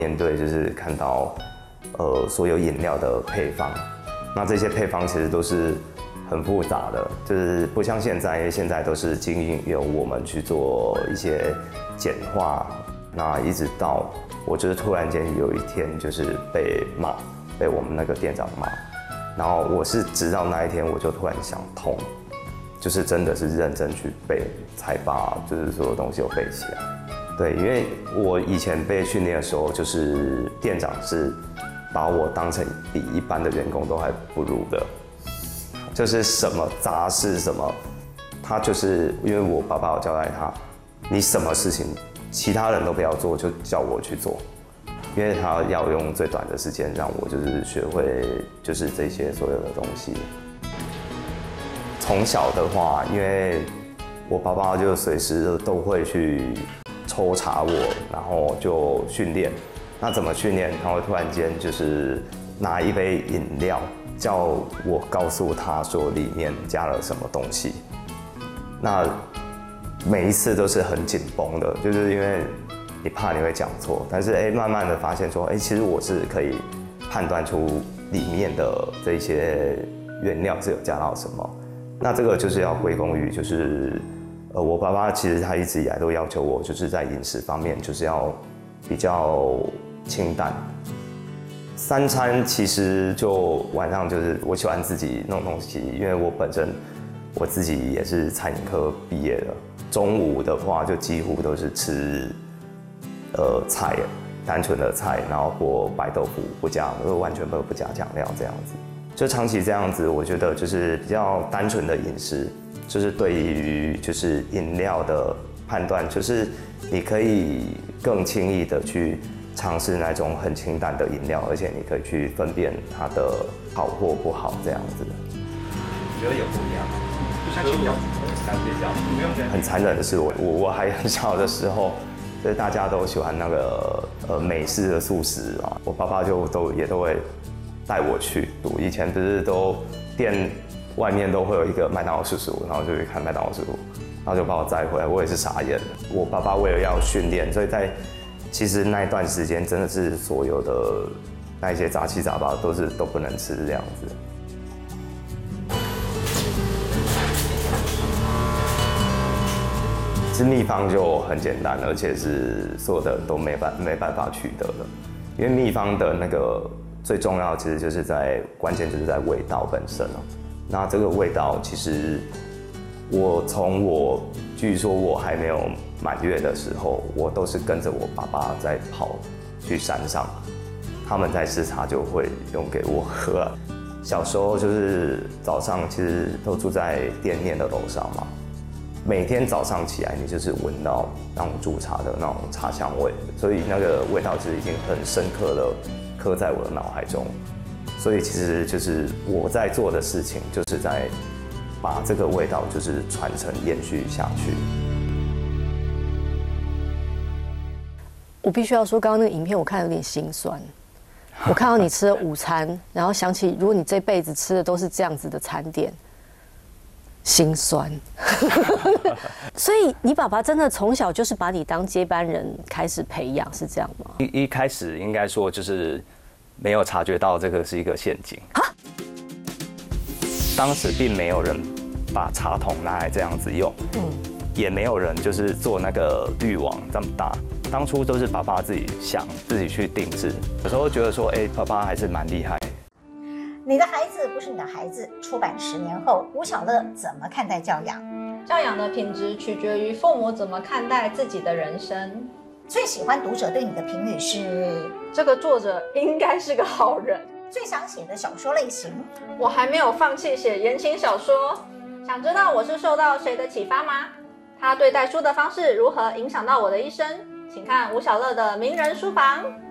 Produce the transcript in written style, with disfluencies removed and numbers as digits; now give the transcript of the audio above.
面对就是看到所有饮料的配方，那这些配方其实都是很复杂的，就是不像现在，因为现在都是经由我们去做一些简化，那一直到我就是突然间有一天就是被骂，被我们那个店长骂，然后我是直到那一天我就突然想通，就是真的是认真去背，才把就是所有东西都背起来。对，因为我以前被训练的时候，就是店长是把我当成比一般的员工都还不如的，就是什么杂事什么，他就是因为我爸爸有交代他，你什么事情其他人都不要做，就叫我去做，因为他要用最短的时间让我就是学会就是这些所有的东西。从小的话，因为我爸爸就随时都会去抽查我，然后就训练。那怎么训练？他会突然间就是拿一杯饮料，叫我告诉他说里面加了什么东西。那每一次都是很紧绷的，就是因为你怕你会讲错，但是慢慢的发现说，其实我是可以判断出里面的这些原料是有加到什么。那这个就是要归功于就是我爸爸其实他一直以来都要求我，就是在饮食方面就是要比较清淡。三餐其实就晚上就是我喜欢自己弄东西，因为我本身我自己也是餐饮科毕业的。中午的话就几乎都是吃菜，单纯的菜，然后或白豆腐不加，完全不加酱料这样子。就长期这样子，我觉得就是比较单纯的饮食。就是对于就是饮料的判断，就是你可以更轻易的去尝试那种很清淡的饮料，而且你可以去分辨它的好或不好这样子。 觉得有不一样，就像青椒感觉这样，不用觉得很残忍的是我还很小的时候，就是大家都喜欢那个美式的素食啊，我爸爸也都会带我去。以前不是都店外面都会有一个麦当劳叔叔，然后就去看麦当劳叔叔，然后就把我载回来，我也是傻眼了。我爸爸为了要训练，所以其实那一段时间真的是所有的那一些杂七杂八都不能吃这样子。其实秘方就很简单，而且是所有的人都没办法取得的，因为秘方的那个最重要其实就是关键就是在味道本身哦。那这个味道，其实据说我还没有满月的时候，我都是跟着我爸爸在跑去山上，他们在吃茶就会用给我喝。小时候就是早上其实都住在店面的楼上嘛，每天早上起来你就是闻到那种煮茶的那种茶香味，所以那个味道其实已经很深刻的刻在我的脑海中。所以其实就是我在做的事情，就是在把这个味道就是传承延续下去。 我必须要说，刚刚那个影片我看有点心酸。我看到你吃了午餐，然后想起如果你这辈子吃的都是这样子的餐点，心酸。所以你爸爸真的从小就是把你当接班人开始培养，是这样吗？ 一开始应该说就是没有察觉到这个是一个陷阱。当时并没有人把茶桶拿来这样子用，也没有人就是做那个滤网这么大。当初都是爸爸自己想，自己去定制。有时候觉得说，爸爸还是蛮厉害。 你的孩子不是你的孩子，出版10年后，吴晓乐怎么看待教养？ 教养的品质取决于父母怎么看待自己的人生。 最喜欢读者对你的评语是： 这个作者应该是个好人。 最想写的小说类型？ 我还没有放弃写言情小说。想知道我是受到谁的启发吗？他对待书的方式如何影响到我的一生？请看吴晓乐的名人书房。